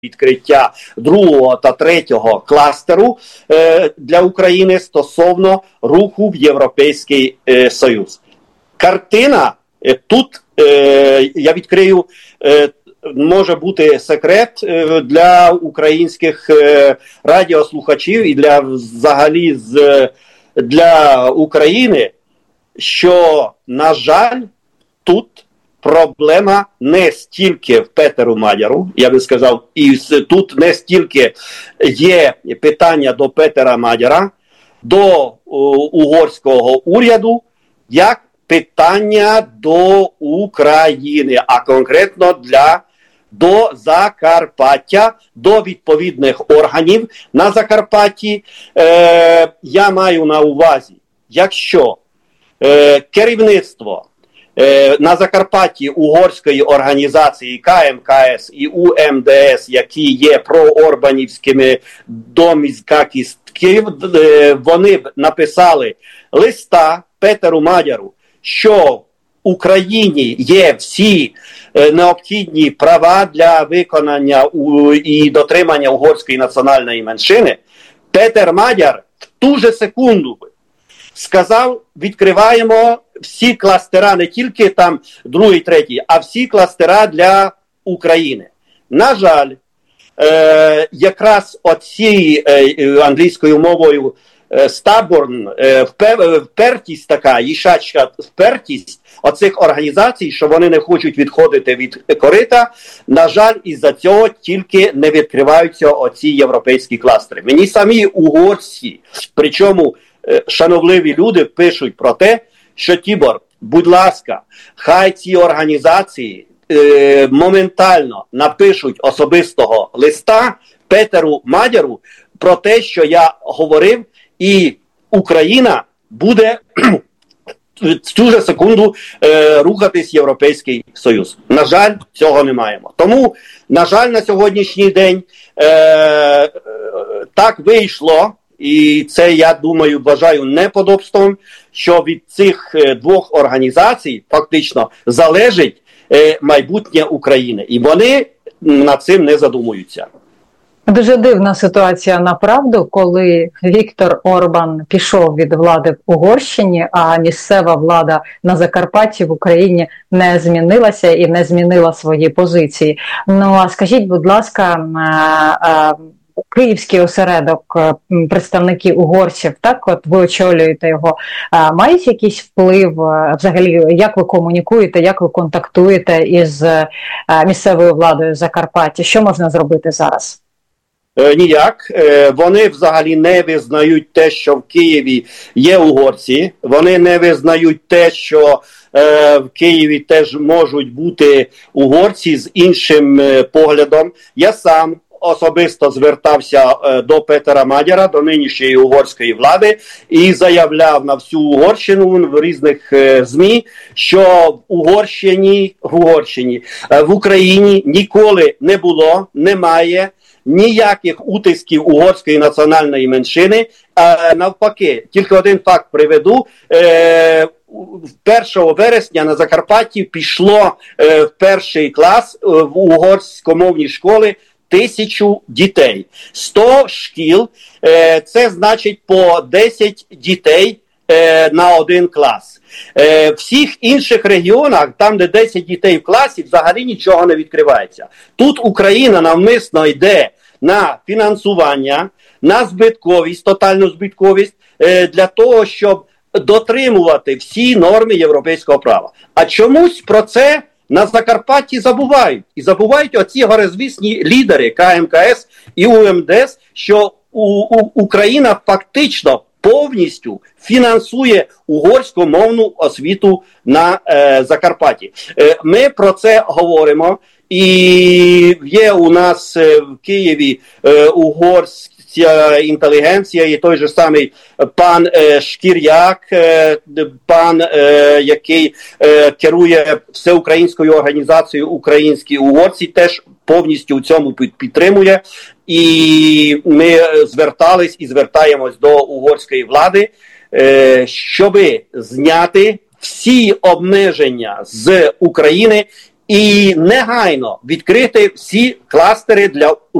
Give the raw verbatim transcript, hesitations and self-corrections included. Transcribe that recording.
відкриття другого та третього кластеру е, для України стосовно руху в Європейський е, Союз. Картина е, тут, е, я відкрию, е, може бути секрет е, для українських е, радіослухачів і для взагалі з, для України, що, на жаль, тут проблема не стільки в Петеру Мадяру, я би сказав, і тут не стільки є питання до Петера Мадяра, до у, угорського уряду, як питання до України, а конкретно для до Закарпаття, до відповідних органів на Закарпатті. Е, я маю на увазі, якщо е, керівництво на Закарпатті угорської організації К М К С і У М Д С, які є проорбанівськими доміскакістків, вони б написали листа Петеру Мадяру, що в Україні є всі необхідні права для виконання і дотримання угорської національної меншини, Петер Мадяр в ту же секунду сказав, відкриваємо всі кластера, не тільки там другий, третій, а всі кластера для України. На жаль, е, якраз оці е, англійською мовою е, stubborn, е, впертість така, їшачка впертість оцих організацій, що вони не хочуть відходити від корита, на жаль, із-за цього тільки не відкриваються оці європейські кластери. Мені самі угорці, причому шановливі люди пишуть про те, що Тібор, будь ласка, хай ці організації е, моментально напишуть особистого листа Петеру Мадяру про те, що я говорив, і Україна буде в цю же секунду е, рухатись в Європейський Союз. На жаль, цього не маємо. Тому, на жаль, на сьогоднішній день е, е, так вийшло, і це, я думаю, вважаю неподобством, що від цих двох організацій фактично залежить е, майбутнє України. І вони над цим не задумуються. Дуже дивна ситуація, направду, коли Віктор Орбан пішов від влади в Угорщині, а місцева влада на Закарпатті в Україні не змінилася і не змінила свої позиції. Ну, а скажіть, будь ласка, київський осередок, представники угорців, так, от ви очолюєте його, мають якийсь вплив, взагалі, як ви комунікуєте, як ви контактуєте із місцевою владою Закарпаття? Що можна зробити зараз? Ніяк. Вони взагалі не визнають те, що в Києві є угорці. Вони не визнають те, що в Києві теж можуть бути угорці з іншим поглядом. Я сам особисто звертався до Петера Мадяра, до нинішньої угорської влади, і заявляв на всю Угорщину в різних ЗМІ, що в Угорщині, в Угорщині, в Україні ніколи не було, немає ніяких утисків угорської національної меншини. А навпаки, тільки один факт приведу. Е, першого вересня на Закарпатті пішло е, в перший клас е, в угорськомовні школи тисячу дітей. сто шкіл, е, це значить по десять дітей е, на один клас. Е, в всіх інших регіонах, там де десять дітей в класі, взагалі нічого не відкривається. Тут Україна навмисно йде на фінансування, на збитковість, тотальну збитковість, е, для того, щоб дотримувати всі норми європейського права. А чомусь про це на Закарпатті забувають. І забувають оці горизвісні лідери К М К С і У М Д С, що у, у, Україна фактично повністю фінансує угорськомовну освіту на е, Закарпатті. Е, ми про це говоримо. І є у нас е, в Києві е, угорська інтелігенція, і той же самий пан е, Шкіряк, е, пан, е, який е, керує всеукраїнською організацією «Українські угорці», теж повністю у цьому підтримує. І ми звертались і звертаємось до угорської влади, е, щоби зняти всі обмеження з України і негайно відкрити всі кластери для